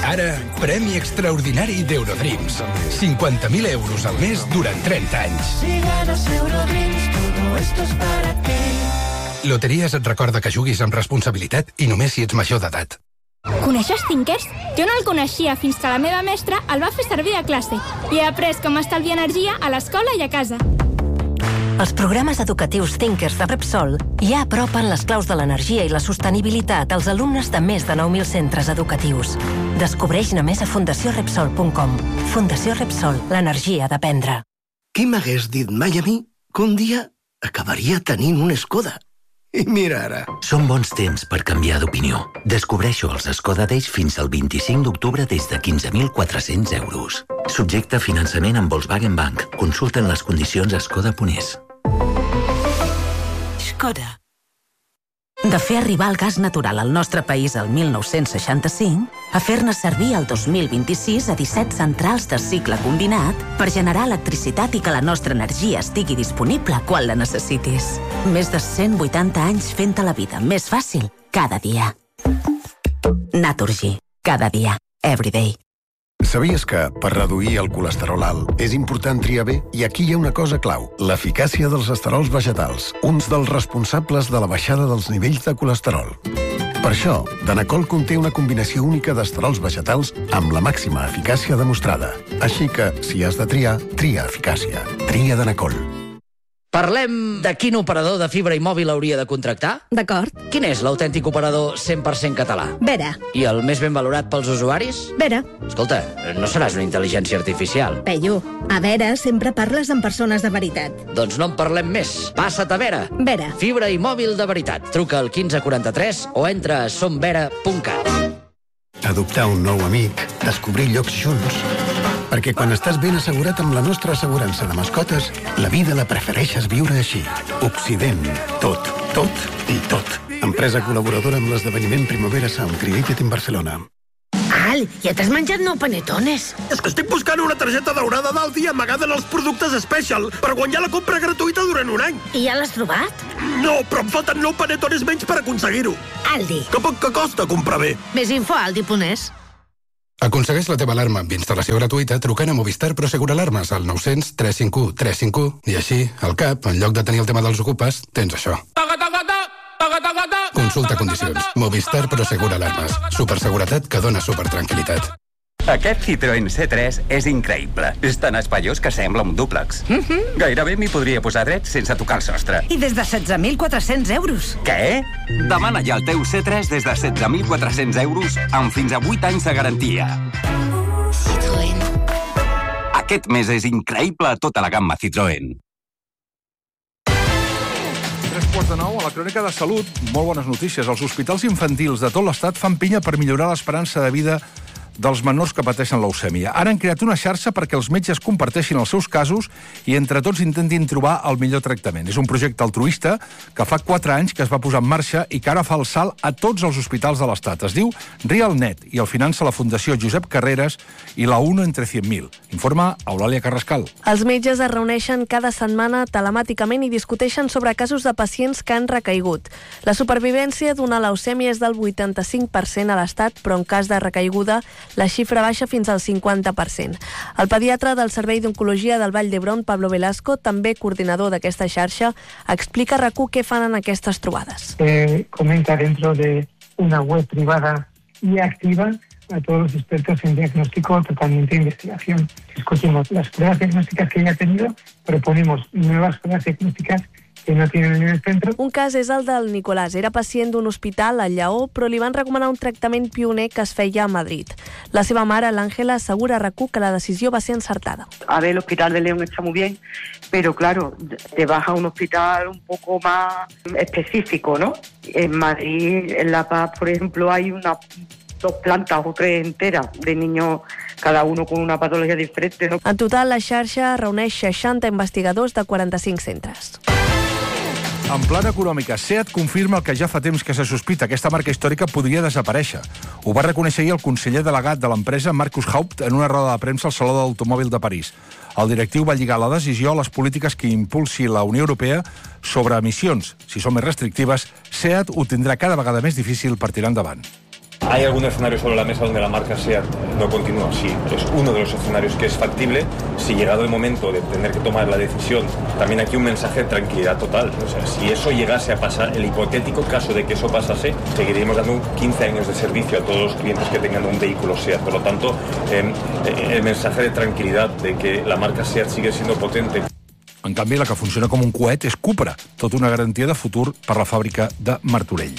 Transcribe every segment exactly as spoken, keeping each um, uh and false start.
Ara, premi extraordinari d'Eurodreams. cinquanta mil euros al mes durant trenta anys. Si ganas Eurodreams, todo esto es para ti. Loteries et recorda que juguis amb responsabilitat i només si ets major d'edat. Coneixes Thinkers? Jo no el coneixia fins que la meva mestra el va fer servir a classe i he après com estalviar energia a l'escola i a casa. Els programes educatius Thinkers de Repsol ja apropen les claus de l'energia i la sostenibilitat als alumnes de més de nou mil centres educatius. Descobreix-ne més a fundació repsol punt com. Fundació Repsol, l'energia d'aprendre. Qui m'hagués dit mai a mi que un dia acabaria tenint una Skoda? I mira ara. Són bons temps per canviar d'opinió. Descobreixo els Skoda Days fins al vint-i-cinc d'octubre des de quinze mil quatre-cents euros. Subjecte a finançament amb Volkswagen Bank. Consulten les condicions a skoda punt es. Skoda. De fer arribar el gas natural al nostre país el mil nou-cents seixanta-cinc a fer-ne servir el dos mil vint-i-sis a disset centrals de cicle combinat per generar electricitat i que la nostra energia estigui disponible quan la necessitis. Més de cent vuitanta anys fent-te la vida més fàcil cada dia. Naturgy. Cada dia. Everyday. Sabies que, per reduir el colesterol alt, és important triar bé? I aquí hi ha una cosa clau, l'eficàcia dels esterols vegetals, uns dels responsables de la baixada dels nivells de colesterol. Per això, Danacol conté una combinació única d'esterols vegetals amb la màxima eficàcia demostrada. Així que, si has de triar, tria eficàcia. Tria Danacol. Parlem de quin operador de fibra i mòbil hauria de contractar? D'acord. Quin és l'autèntic operador cent per cent català? Vera. I el més ben valorat pels usuaris? Vera. Escolta, no seràs una intel·ligència artificial. Peyu, a Vera sempre parles amb persones de veritat. Doncs no en parlem més. Passa't a Vera. Vera. Fibra i mòbil de veritat. Truca al quinze quaranta-tres o entra a somvera punt cat. Adoptar un nou amic, descobrir llocs junts. Perquè quan estàs ben assegurat amb la nostra assegurança de mascotes, la vida la prefereixes viure així. Occident. Tot, tot i tot. Empresa col·laboradora amb l'esdeveniment Primavera Sound Created in Barcelona. Al, ja t'has menjat nou panetones. És que estic buscant una targeta daurada d'Aldi amagada en els productes Special per guanyar la compra gratuïta durant un any. I ja l'has trobat? No, però em falten nou panetones menys per aconseguir-ho. Aldi. Que poc que costa comprar bé. Més info a aldi punt es. Aconsegueix la teva alarma amb instal·lació gratuïta trucant a Movistar Prosegur Alarmes al nou cents, tres cinc u, tres cinc u i així, al cap, en lloc de tenir el tema dels ocupes, tens això. Consulta condicions. Movistar Prosegur Alarmes. Superseguretat que dona supertranquil·litat. Aquest Citroën C tres és increïble. És tan espaiós que sembla un dúplex. Mm-hmm. Gairebé m'hi podria posar dret sense tocar el sostre. I des de setze mil quatre-cents euros. Què? Demana ja el teu C tres des de setze mil quatre-cents euros amb fins a vuit anys de garantia. Citroën. Aquest mes és increïble a tota la gamma Citroën. Tres quarts de nou, a la crònica de salut, molt bones notícies. Els hospitals infantils de tot l'estat fan pinya per millorar l'esperança de vida dels menors que pateixen leucèmia. Ara han creat una xarxa perquè els metges comparteixin els seus casos i entre tots intentin trobar el millor tractament. És un projecte altruista que fa quatre anys que es va posar en marxa i que ara fa el salt a tots els hospitals de l'Estat. Es diu RealNet i el finança la Fundació Josep Carreras i la UNO entre cent mil. Informa Eulàlia Carrascal. Els metges es reuneixen cada setmana telemàticament i discuteixen sobre casos de pacients que han recaigut. La supervivència d'una leucèmia és del vuitanta-cinc per cent a l'Estat, però en cas de recaiguda la xifra baixa fins al cinquanta per cent. El pediatre del Servei d'Oncologia del Vall d'Hebron, Pablo Velasco, també coordinador d'aquesta xarxa, explica a RAC u què fan en aquestes trobades. Eh, comenta dentro de una web privada y activa a todos los expertos en diagnóstico, tratamiento e investigación. Discutimos las pruebas diagnósticas que ya ha tenido, proponemos nuevas pruebas diagnósticas que no tienen en el centro. Un cas és el del Nicolás. Era pacient d'un hospital al Lleó, però li van recomanar un tractament pioner que es feia a Madrid. La seva mare, l'Àngela, assegura a RAC u que la decisió va ser encertada. A ver, el hospital de León está muy bien, pero claro, te vas a un hospital un poco más específico, ¿no? En Madrid, en La Paz, por ejemplo, hay una dos plantes o tres enteras de niños, cada uno con una patología diferente, ¿no? En total, la xarxa reuneix seixanta investigadors de quaranta-cinc centres. En plana econòmica, SEAT confirma el que ja fa temps que se sospita. Aquesta marca històrica podria desaparèixer. Ho va reconèixer ahir el conseller delegat de l'empresa, Markus Haupt, en una roda de premsa al Saló de l'Automòbil de París. El directiu va lligar la decisió a les polítiques que impulsi la Unió Europea sobre emissions. Si són més restrictives, SEAT ho tindrà cada vegada més difícil per tirar endavant. ¿Hay algún escenario sobre la mesa donde la marca SEAT no continúa? Sí, es uno de los escenarios que es factible. Si llegado el momento de tener que tomar la decisión, también aquí un mensaje de tranquilidad total. O sea, si eso llegase a pasar, el hipotético caso de que eso pasase, seguiríamos dando quince años de servicio a todos los clientes que tengan un vehículo SEAT. Por lo tanto, eh, el mensaje de tranquilidad de que la marca SEAT sigue siendo potente. En canvi, la que funciona com un coet és Cupra, tota una garantia de futur per la fàbrica de Martorell.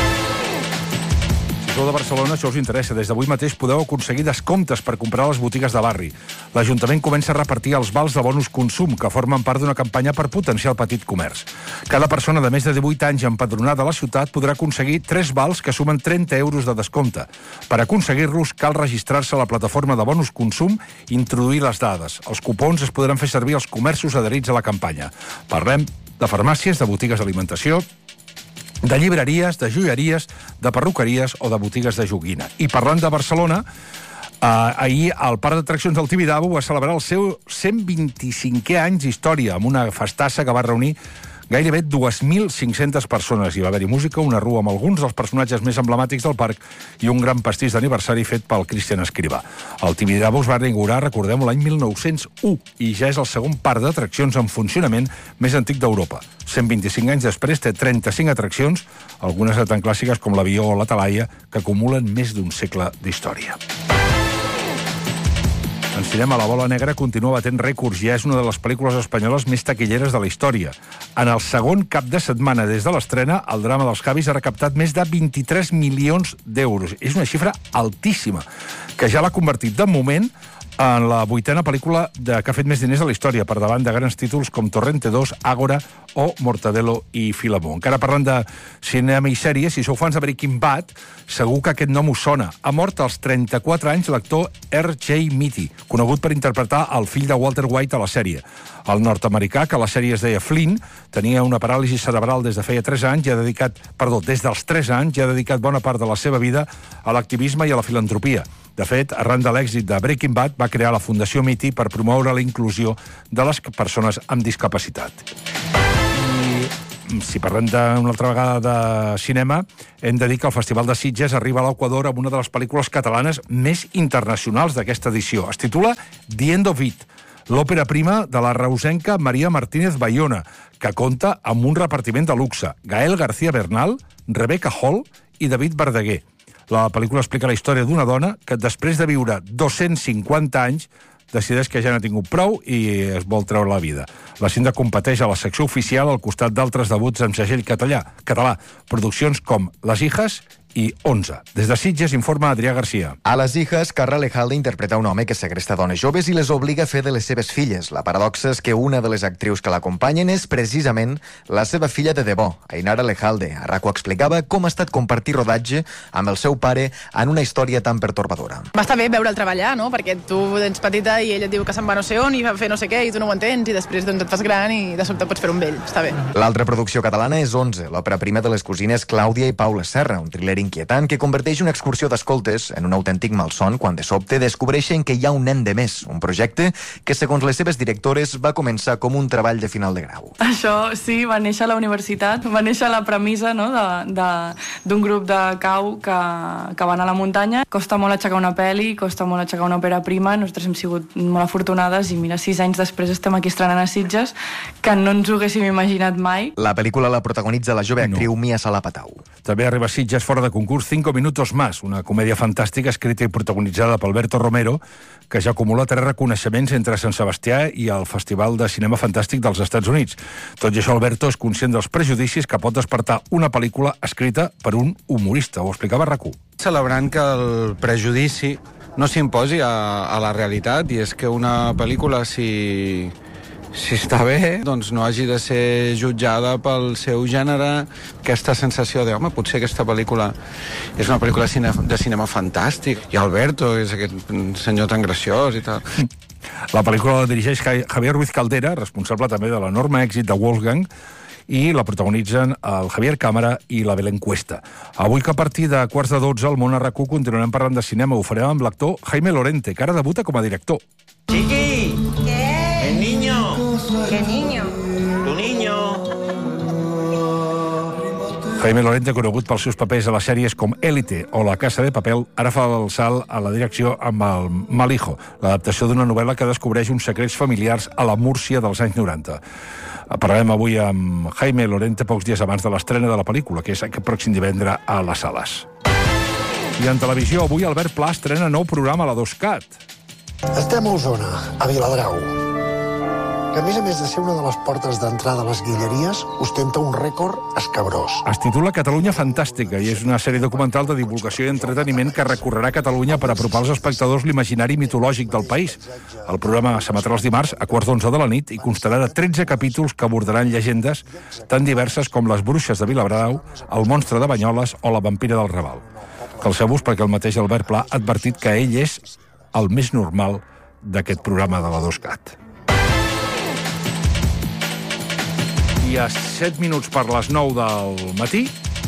Si sou de Barcelona, això us interessa. Des d'avui mateix podeu aconseguir descomptes per comprar a les botigues de barri. L'Ajuntament comença a repartir els vals de bonus consum, que formen part d'una campanya per potenciar el petit comerç. Cada persona de més de divuit anys empadronada a la ciutat podrà aconseguir tres vals que sumen trenta euros de descompte. Per aconseguir-los, cal registrar-se a la plataforma de bonus consum i introduir les dades. Els cupons es podran fer servir als comerços adherits a la campanya. Parlem de farmàcies, de botigues d'alimentació, de llibreries, de joieries, de perruqueries o de botigues de joguina. I parlant de Barcelona, eh, ahir el Parc d'Atraccions del Tibidabo va celebrar el seu cent vint-i-cinquè anys d'història, amb una festassa que va reunir gairebé dos mil cinc-centes persones. Hi va haver-hi música, una rua amb alguns dels personatges més emblemàtics del parc i un gran pastís d'aniversari fet pel Cristian Escrivà. El Tibidabo es va inaugurar, recordem, l'any mil nou-cents u i ja és el segon parc d'atraccions en funcionament més antic d'Europa. cent vint-i-cinc anys després té trenta-cinc atraccions, algunes de tan clàssiques com l'avió o la talaia, que acumulen més d'un segle d'història. En cinema, La bola negra continua batent rècords i és una de les pel·lícules espanyoles més taquilleres de la història. En el segon cap de setmana des de l'estrena, el drama dels Javis ha recaptat més de vint-i-tres milions d'euros. És una xifra altíssima, que ja l'ha convertit, de moment, en la vuitena pel·lícula de, que ha fet més diners de la història, per davant de grans títols com Torrente dos, Ágora o Mortadelo i Filamó. Encara parlant de cinema i sèries, si sou fans de Breaking Bad, segur que aquest nom us sona. Ha mort als trenta-quatre anys l'actor R J Mitty, conegut per interpretar el fill de Walter White a la sèrie. El nord-americà, que a la sèrie es deia Flynn, tenia una paràlisi cerebral des de feia tres anys i ha dedicat, perdó, des dels tres anys i ha dedicat bona part de la seva vida a l'activisme i a la filantropia. De fet, arran de l'èxit de Breaking Bad, va crear la Fundació Mitty per promoure la inclusió de les persones amb discapacitat. I si parlem d'una altra vegada de cinema, hem de dir que el Festival de Sitges arriba a l'Equador amb una de les pel·lícules catalanes més internacionals d'aquesta edició. Es titula The End of It, l'òpera prima de la reusenca Maria Martínez Bayona, que compta amb un repartiment de luxe: Gael García Bernal, Rebecca Hall i David Verdaguer. La pel·lícula explica la història d'una dona que, després de viure dos-cents cinquanta anys, decideix que ja n'ha tingut prou i es vol treure la vida. La cinta competeix a la secció oficial al costat d'altres debuts amb segell català, català, produccions com Les Hijas i onze. Des de Sitges informa Adrià Garcia. A Les Hijas, Carra Lejalde interpreta un home que segresta dones joves i les obliga a fer de les seves filles. La paradoxa és que una de les actrius que l'acompanyen és precisament la seva filla de debò, Ainara Lejalde. A RACU explicava com ha estat compartir rodatge amb el seu pare en una història tan pertorbadora. Va estar bé veure'l treballar, no? Perquè tu ets petita i ell et diu que se'n va no sé on i va fer no sé què i tu no ho entens i després doncs, et fas gran i de sobte pots fer un vell. Està bé. L'altra producció catalana és onze, l'òpera prima de les cosines Clàudia i Paula Serra, un thriller inquietant que converteix una excursió d'escoltes en un autèntic malson quan de sobte descobreixen que hi ha un nen de més, un projecte que, segons les seves directores, va començar com un treball de final de grau. Això sí, va néixer a la universitat, va néixer la premissa, no?, d'un grup de cau que, que van a la muntanya. Costa molt aixecar una pel·li, costa molt aixecar una òpera prima, nosaltres hem sigut molt afortunades i mira, sis anys després estem aquí estrenant a Sitges, que no ens ho haguéssim imaginat mai. La pel·lícula la protagonitza la jove actriu no. Mia Salapatau. També arriba a Sitges fora de concurs Cinco minutos más, una comèdia fantàstica escrita i protagonitzada per Alberto Romero, que ja acumula tres reconeixements entre Sant Sebastià i el Festival de Cinema Fantàstic dels Estats Units. Tot i això, Alberto és conscient dels prejudicis que pot despertar una pel·lícula escrita per un humorista. Ho explicava RACU. Celebrant que el prejudici no s'imposi a, a la realitat, i és que una pel·lícula, si... si està bé, doncs no hagi de ser jutjada pel seu gènere, aquesta sensació de, home, potser aquesta pel·lícula és una pel·lícula de cinema fantàstic, i Alberto és aquest senyor tan graciós i tal. La pel·lícula la dirigeix Javier Ruiz Caldera, responsable també de l'enorme èxit de Wolfgang, i la protagonitzen el Javier Cámara i la Belén Cuesta. Avui, que a partir de quarts de dotze al Món a RACU continuarem parlant de cinema. Ho farem amb l'actor Jaime Lorente, que ara debuta com a director. Chiqui! ¿Qué? El niño. ¿Qué niño? Tu niño. Jaime Lorente, conegut pels seus papers a les sèries com Élite o La Casa de Papel, ara fa el salt a la direcció amb el Mal Hijo, l'adaptació d'una novel·la que descobreix uns secrets familiars a la Múrcia dels anys noranta. Parlarem avui amb Jaime Lorente pocs dies abans de l'estrena de la pel·lícula, que és aquest pròxim divendres a les sales. I en televisió, avui Albert Pla estrena nou programa a la dos cat. Estem a Osona, a Viladrau, que a més a més de ser una de les portes d'entrada a les Guilleries, ostenta un rècord escabrós. Es titula Catalunya Fantàstica i és una sèrie documental de divulgació i entreteniment que recorrerà Catalunya per apropar als espectadors l'imaginari mitològic del país. El programa s'emetrà els dimarts a quarts d'onze de la nit i constarà de tretze capítols que abordaran llegendes tan diverses com les bruixes de Viladrau, el monstre de Banyoles o la vampira del Raval. Calceu-vos perquè el mateix Albert Pla ha advertit que ell és el més normal d'aquest programa de la dos cat. I a set minuts per les nou del matí...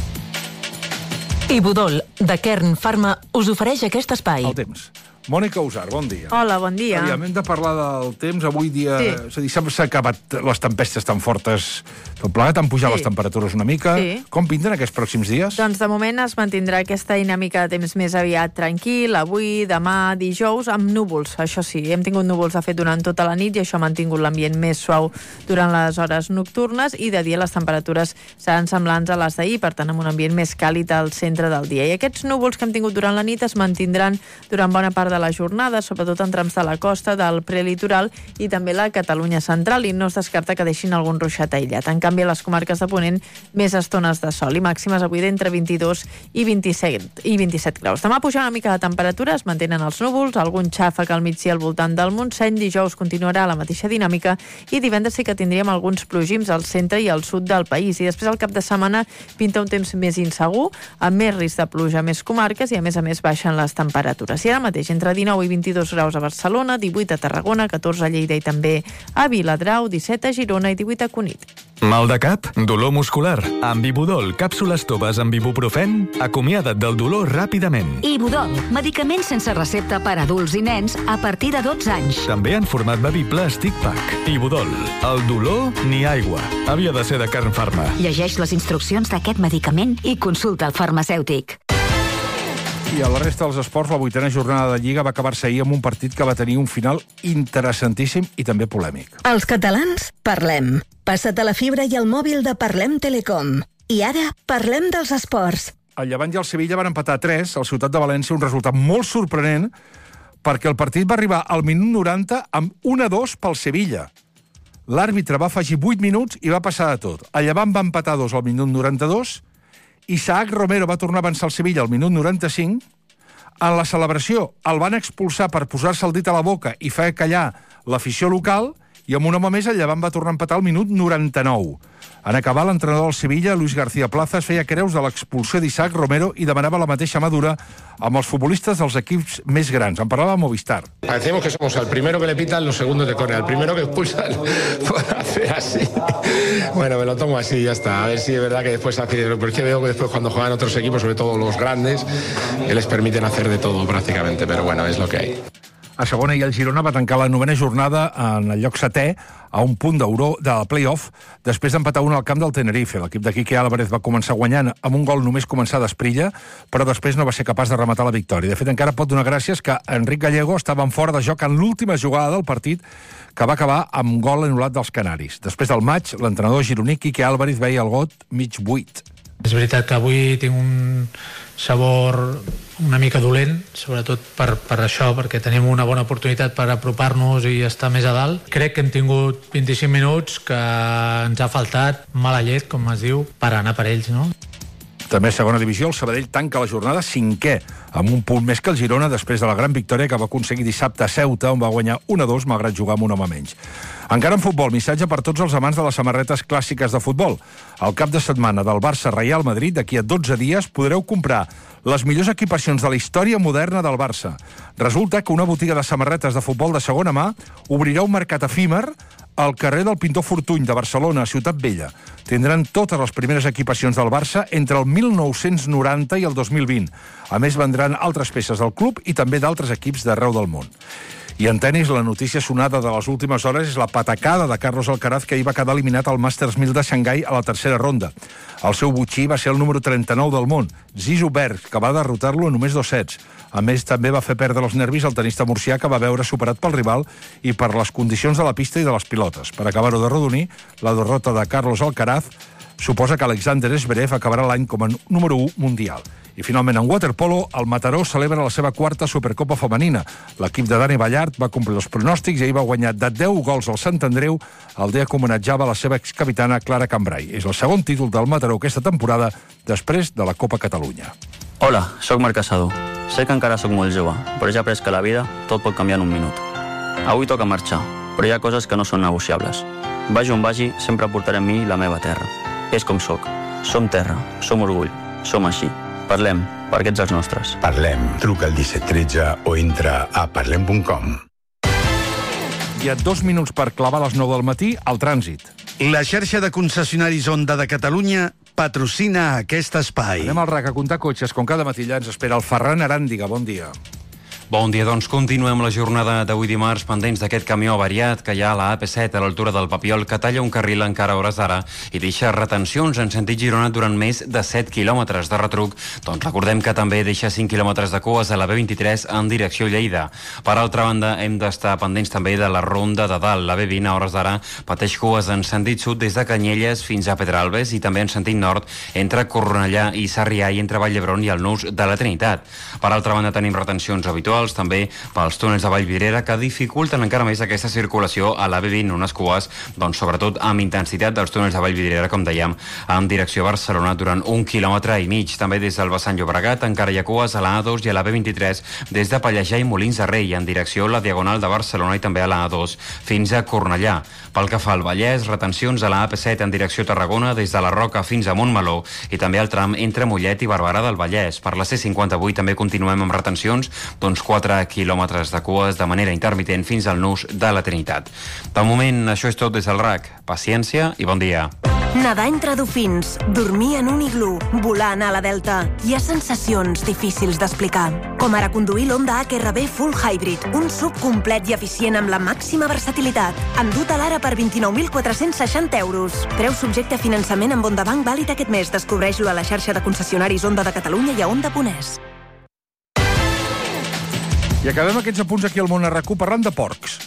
Ibudol, de Kern Pharma, us ofereix aquest espai. El temps. Mònica Usar, bon dia. Hola, bon dia. Aviam, hem de parlar del temps. Avui dia... Sí. És a dir, s'han acabat les tempestes tan fortes tot plegat, han pujat Sí. les temperatures una mica. Sí. Com pinten aquests pròxims dies? Doncs de moment es mantindrà aquesta dinàmica de temps més aviat tranquil, avui, demà, dijous, amb núvols. Això sí, hem tingut núvols de fet durant tota la nit i això ha mantingut l'ambient més suau durant les hores nocturnes i de dia les temperatures seran semblants a les d'ahir, per tant amb un ambient més càlid al centre del dia. I aquests núvols que hem tingut durant la nit es mantindran durant bona part de la jornada, sobretot en trams de la costa, del prelitoral i també la Catalunya central, i no es descarta que deixin algun ruixat aïllat. En canvi, a les comarques de Ponent, més estones de sol i màximes avui d'entre vint-i-dos i vint-i-set, i vint-i-set graus. Demà puja una mica de temperatura, es mantenen els núvols, algun xàfec al migdia al voltant del Montseny, dijous continuarà la mateixa dinàmica i divendres sí que tindríem alguns plogims al centre i al sud del país. I després el cap de setmana pinta un temps més insegur, amb més risc de pluja a més comarques i a més a més baixen les temperatures. I ara mateix entre dinou i vint-i-dos graus a Barcelona, divuit a Tarragona, catorze a Lleida i també a Viladrau, disset a Girona i divuit a Cunit. Mal de cap? Dolor muscular? Amb Ibudol, càpsules toves amb ibuprofen? Acomiada't del dolor ràpidament. Ibudol, medicament sense recepta per a adults i nens a partir de dotze anys. També en format bevible Stick Pack. Ibudol, el dolor ni aigua. Havia de ser de Kern Pharma. Llegeix les instruccions d'aquest medicament i consulta el farmacèutic. I a la resta dels esports, la vuitena jornada de Lliga va acabar-se ahir amb un partit que va tenir un final interessantíssim i també polèmic. Els catalans parlem. Passa't a la fibra i al mòbil de Parlem Telecom. I ara parlem dels esports. El Llevant i el Sevilla van empatar a tres al Ciutat de València, un resultat molt sorprenent perquè el partit va arribar al minut noranta amb un a dos pel Sevilla. L'àrbitre va afegir vuit minuts i va passar de tot. El Llevant va empatar dos al minut noranta-dos, Isaac Romero va tornar a avançar al Sevilla al minut noranta-cinc. En la celebració el van expulsar per posar-se el dit a la boca i fer callar l'afició local, i amb un home més el Llevant va tornar a empatar al minut noranta-nou. En acabar, l'entrenador del Sevilla, Luis García Plaza, feia creus de l'expulsió d'Isaac Romero i demanava la mateixa madura amb els futbolistes dels equips més grans. En parlava Movistar. Parecemos que somos el primero que le pitan, los segundos de córner, el primero que expulsan por hacer así. Bueno, me lo tomo así y ya está. A ver si es verdad que después hace... Porque veo que después cuando juegan otros equipos, sobre todo los grandes, que les permiten hacer de todo prácticamente, pero bueno, es lo que hay. A segona, i el Girona va tancar la novena jornada en el lloc setè, a un punt d'euro de play-off, després d'empatar un al camp del Tenerife. L'equip de Quique Álvarez va començar guanyant amb un gol només començar d'Esprilla, però després no va ser capaç de rematar la victòria. De fet, encara pot donar gràcies que Enric Gallego estava en fora de joc en l'última jugada del partit, que va acabar amb gol anul·lat dels Canaris. Després del maig, l'entrenador gironí Quique Álvarez veia el got mig buit. És veritat que avui tinc un sabor una mica dolent, sobretot per, per això, perquè tenim una bona oportunitat per apropar-nos i estar més a dalt. Crec que hem tingut vint-i-cinc minuts que ens ha faltat mala llet, com es diu, per anar per ells, no? També a segona divisió, el Sabadell tanca la jornada cinquè, amb un punt més que el Girona, després de la gran victòria que va aconseguir dissabte a Ceuta, on va guanyar un a dos, malgrat jugar amb un home menys. Encara en futbol, missatge per tots els amants de les samarretes clàssiques de futbol. Al cap de setmana del Barça-Real Madrid, d'aquí a dotze dies, podreu comprar les millors equipacions de la història moderna del Barça. Resulta que una botiga de samarretes de futbol de segona mà obrirà un mercat efímer al carrer del Pintor Fortuny de Barcelona, a Ciutat Vella. Tindran totes les primeres equipacions del Barça entre el mil nou-cents noranta i el dos mil vint. A més, vendran altres peces del club i també d'altres equips d'arreu del món. I en tenis, la notícia sonada de les últimes hores és la patacada de Carlos Alcaraz, que ahir va quedar eliminat al Masters mil de Xangai a la tercera ronda. El seu botxí va ser el número trenta-nou del món, Zizou Berg, que va derrotar-lo en només dos sets. A més, també va fer perdre els nervis al tenista murcià, que va veure superat pel rival i per les condicions de la pista i de les pilotes. Per acabar-ho de redonir, la derrota de Carlos Alcaraz suposa que Alexander Zverev acabarà l'any com a número u mundial. I finalment, en waterpolo, el Mataró celebra la seva quarta Supercopa femenina. L'equip de Dani Ballart va complir els pronòstics i ahir va guanyar de deu gols al Sant Andreu, el dia que homenatjava la seva excapitana Clara Cambrai. És el segon títol del Mataró aquesta temporada, després de la Copa Catalunya. Hola, sóc Marc Casado. Sé que encara sóc molt jove, però ja he après que la vida tot pot canviar en un minut. Avui toca marxar, però hi ha coses que no són negociables. Vagi on vagi, sempre portaré amb mi la meva terra. És com sóc. Som terra, som orgull, som així. Parlem, perquè ets els nostres. Parlem. Truca al disset tretze o entra a parlem punt com. Hi ha dos minuts per clavar a les nou del matí al trànsit. La xarxa de concessionaris Honda de Catalunya patrocina aquest espai. Anem al R A C a comptar cotxes, com cada matí ja ens espera el Ferran Aràndiga. Bon dia. Bon dia, doncs continuem la jornada d'avui dimarts pendents d'aquest camió avariat que hi ha a la A P set a l'altura del Papiol, que talla un carril encara a hores d'ara i deixa retencions en sentit Girona durant més de set quilòmetres de retruc. Doncs recordem que també deixa cinc quilòmetres de cues a la B vint-i-tres en direcció Lleida. Per altra banda, hem d'estar pendents també de la Ronda de Dalt. La B vint a hores d'ara pateix cues en sentit sud des de Canyelles fins a Pedralbes i també en sentit nord entre Cornellà i Sarrià i entre Vall d'Hebron i el Nus de la Trinitat. Per altra banda, tenim retencions habituals també pels túnels de Vallvidrera que dificulten encara més aquesta circulació a la B vint, unes cues, doncs, sobretot amb intensitat dels túnels de Vallvidrera, com dèiem, en direcció a Barcelona durant un quilòmetre i mig. També des del vessant Llobregat encara hi ha cues a la A dos i a la B vint-i-tres des de Pallejà i Molins de Rei en direcció a la Diagonal de Barcelona i també a la A dos fins a Cornellà. Pel que fa al Vallès, retencions a la A P set en direcció a Tarragona des de la Roca fins a Montmeló i també al tram entre Mollet i Barberà del Vallès. Per la C cinquanta-vuit també continuem amb retencions, doncs quatre quilòmetres de cues de manera intermitent fins al Nus de la Trinitat. De moment, això és tot des del R A C. Paciència i bon dia. Nedar entre dofins, dormir en un iglú, volar a la Delta. Hi ha sensacions difícils d'explicar. Com ara conduir l'Honda H R V Full Hybrid, un sub complet i eficient amb la màxima versatilitat. Endut a l'ara per vint-i-nou mil quatre-cents seixanta euros. Preu subjecte a finançament amb Honda Bank vàlid aquest mes. Descobreix-lo a la xarxa de concessionaris Honda de Catalunya i a honda punt es. I acabem aquests apunts aquí al Món a R A C u parlant de porcs.